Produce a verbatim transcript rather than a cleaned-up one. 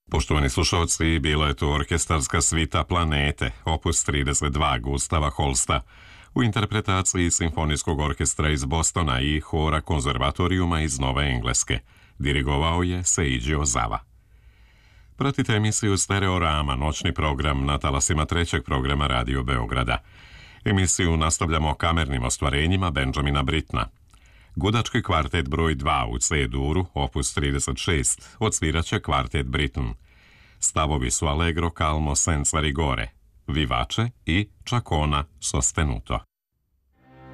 Poštovani slušalci, bila je to orkestarska svita Planete, opus trideset dva Gustava Holsta, u interpretaciji Simfonijskog orkestra iz Bostona i Hora konzervatorijuma iz Nove Engleske. Dirigovao je Seiji Ozawa. Pratite emisiju Stereorama, noćni program na talasima trećeg programa Radio Beograda. Emisiju nastavljamo kamernim ostvarenjima Benjamina Brittna. Gudački kvartet broj dva u C-duru, opus trideset šest, odsviraće kvartet Britten. Stavovi su Allegro calmo senza rigore, vivace i ciacona sostenuto.